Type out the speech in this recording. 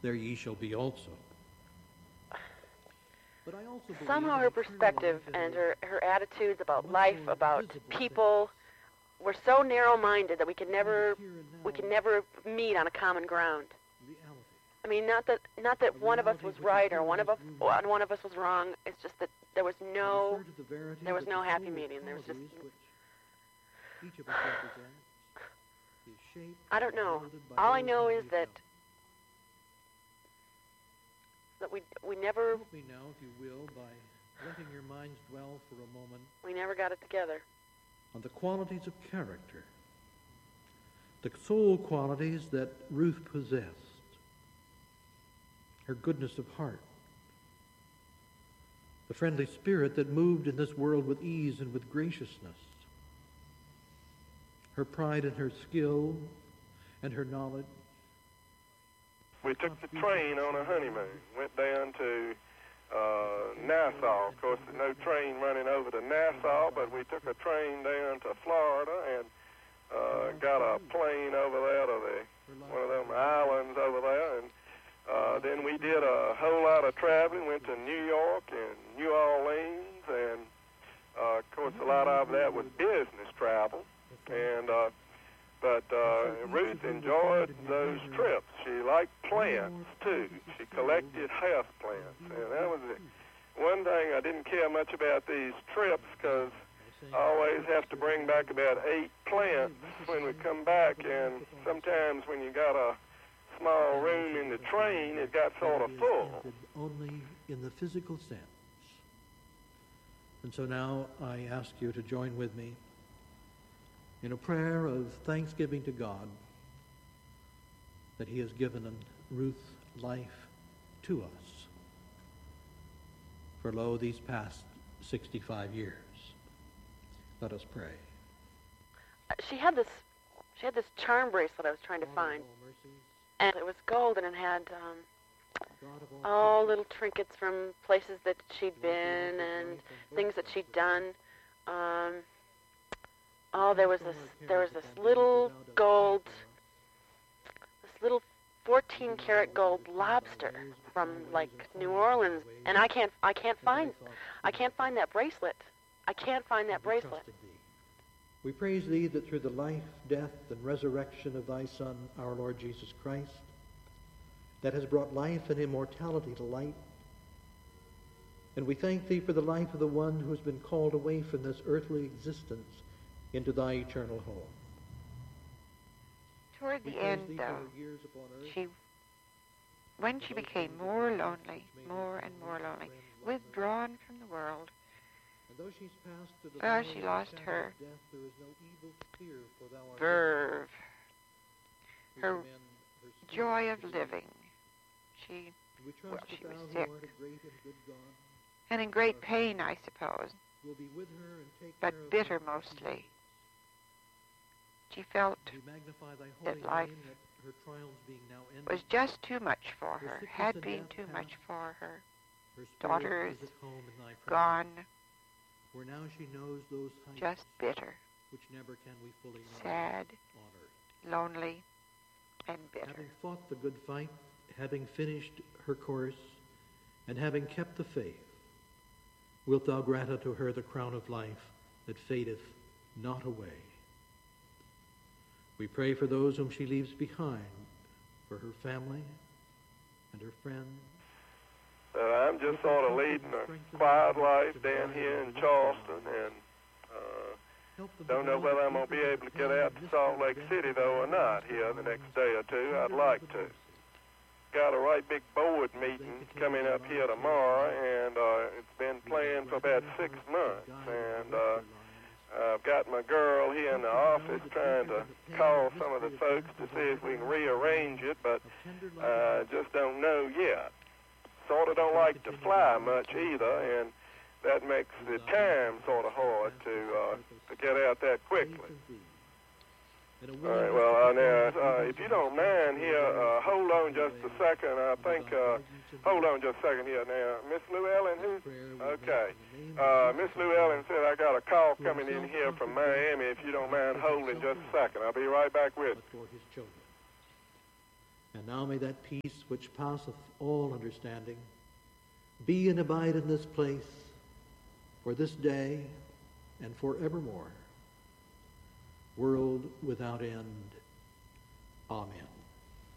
there ye shall be also. But I also believe Somehow her perspective and her attitudes about life, about people, were so narrow-minded that we could never meet on a common ground. I mean, not that one of us was right or one of us was wrong. It's just that there was no happy medium. There was just, I don't know. All I know is that we never. Help me now, if you will, by letting your minds dwell for a moment. We never got it together. On the qualities of character, the soul qualities that Ruth possessed, her goodness of heart, the friendly spirit that moved in this world with ease and with graciousness, her pride and her skill and her knowledge. We took the train on a honeymoon, went down to Nassau. Of course, there's no train running over to Nassau, but we took a train down to Florida and got a plane over there to one of them islands over there. And then we did a whole lot of traveling, went to New York and New Orleans, and of course a lot of that was business travel. And but Ruth enjoyed those trips. She liked plants, too. She collected house plants. And that was one thing I didn't care much about these trips, because I always have to bring back about 8 plants when we come back. And sometimes when you got a small room in the train, it got sort of full. Only in the physical sense. And so now I ask you to join with me in a prayer of thanksgiving to God that he has given Ruth's life to us for, lo, these past 65 years. Let us pray. She had this charm bracelet I was trying to find, and it was gold, and it had all little trinkets from places that she'd been and things that she'd done. There was this little 14-karat gold lobster from like New Orleans, and I can't find that bracelet. I can't find that bracelet. We praise thee that through the life, death, and resurrection of thy Son, our Lord Jesus Christ, that has brought life and immortality to light. And we thank thee for the life of the one who has been called away from this earthly existence into thy eternal home. Toward the end, though, when she became more and more lonely, withdrawn from the world, she lost her verve, her joy of living. She was sick and in great pain, I suppose, but bitter mostly. She felt that life was just too much for her, had been too much for her. Daughters gone, just bitter, sad, lonely, and bitter. Having fought the good fight, having finished her course, and having kept the faith, wilt thou grant unto her the crown of life that fadeth not away. We pray for those whom she leaves behind, for her family and her friends. I'm just sort of leading a quiet life down here in Charleston, and don't know whether I'm going to be able to get out to Salt Lake City, though, or not here the next day or two. I'd like to. Got a right big board meeting coming up here tomorrow, and it's been planned for about 6 months, and I've got my girl here in the office trying to call some of the folks to see if we can rearrange it, but just don't know yet. Sort of don't like to fly much either, and that makes the time sort of hard to get out that quickly. All right, well, now, if you don't mind here, hold on just a second. I think, hold on just a second here now. Miss Llewellyn, who? Okay. Miss Llewellyn said I got a call coming in here from Miami. If you don't mind holding just a second, I'll be right back with you. And now may that peace which passeth all understanding be and abide in this place for this day and forevermore, world without end. Amen.